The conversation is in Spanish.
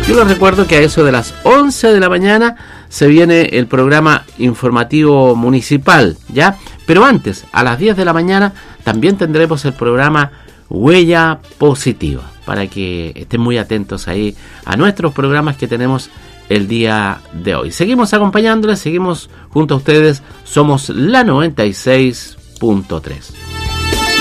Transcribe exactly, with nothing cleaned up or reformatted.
Yo les recuerdo que a eso de las once de la mañana se viene el programa informativo municipal, ¿ya? Pero antes, a las diez de la mañana, también tendremos el programa Huella Positiva, para que estén muy atentos ahí a nuestros programas que tenemos el día de hoy. Seguimos acompañándoles, seguimos junto a ustedes, somos la noventa y seis punto tres.